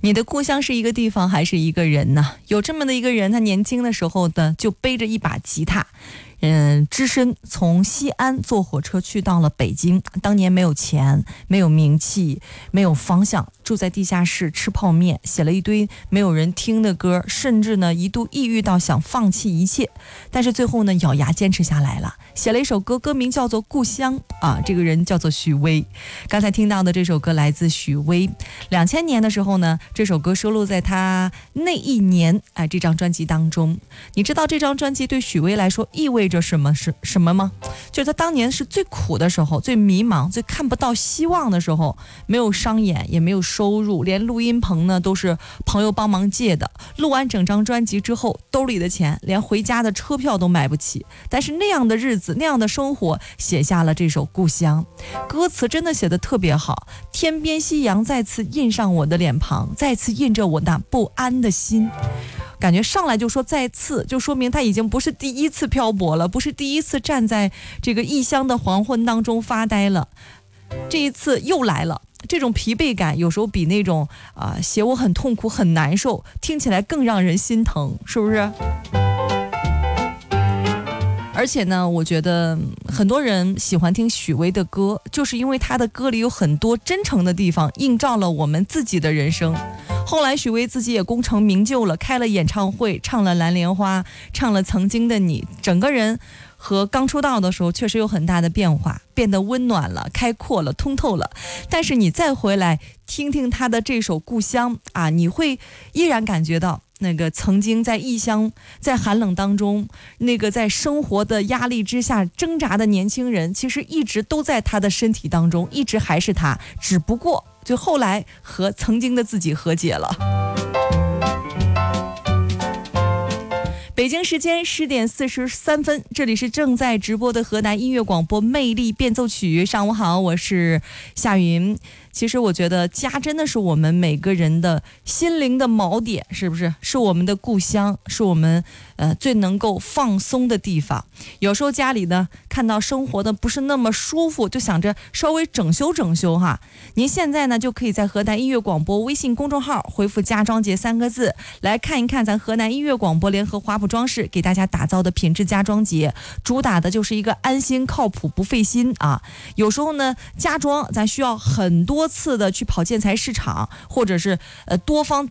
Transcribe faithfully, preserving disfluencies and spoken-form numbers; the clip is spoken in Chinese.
你的故乡是一个地方还是一个人呢？有这么的一个人，他年轻的时候呢就背着一把吉他，嗯，只身从西安坐火车去到了北京。当年没有钱，没有名气，没有方向，住在地下室吃泡面，写了一堆没有人听的歌，甚至呢一度抑郁到想放弃一切。但是最后呢咬牙坚持下来了，写了一首歌，歌名叫做《故乡》啊。这个人叫做许巍。刚才听到的这首歌来自许巍。两千年的时候呢，这首歌收录在他那一年哎这张专辑当中。你知道这张专辑对许巍来说意味着什么是什么吗？就是他当年是最苦的时候，最迷茫，最看不到希望的时候，没有商演，也没有收入，连录音棚呢都是朋友帮忙借的。录完整张专辑之后，兜里的钱连回家的车票都买不起，但是那样的日子，那样的生活，写下了这首《故乡》。歌词真的写得特别好，天边夕阳再次印上我的脸庞，再次印着我那不安的心。感觉上来就说再次，就说明他已经不是第一次漂泊了，不是第一次站在这个异乡的黄昏当中发呆了，这一次又来了。这种疲惫感有时候比那种啊、呃、写我很痛苦很难受听起来更让人心疼，是不是？而且呢，我觉得很多人喜欢听许巍的歌，就是因为他的歌里有很多真诚的地方，映照了我们自己的人生。后来许巍自己也功成名就了，开了演唱会，唱了《蓝莲花》，唱了《曾经的你》，整个人和刚出道的时候确实有很大的变化，变得温暖了，开阔了，通透了。但是你再回来听听他的这首《故乡》啊，你会依然感觉到那个曾经在异乡，在寒冷当中，那个在生活的压力之下挣扎的年轻人，其实一直都在他的身体当中，一直还是他，只不过就后来和曾经的自己和解了。北京时间十点四十三分，这里是正在直播的河南音乐广播魅力变奏曲。上午好，我是夏云。其实我觉得家真的是我们每个人的心灵的锚点，是不是？是我们的故乡，是我们呃最能够放松的地方。有时候家里呢看到生活的不是那么舒服，就想着稍微整修整修哈。您现在呢就可以在河南音乐广播微信公众号回复家装节三个字，来看一看咱河南音乐广播联合华普装饰给大家打造的品质家装节，主打的就是一个安心靠谱不费心啊。有时候呢家装咱需要很多次的去跑建材市场，或者是呃多方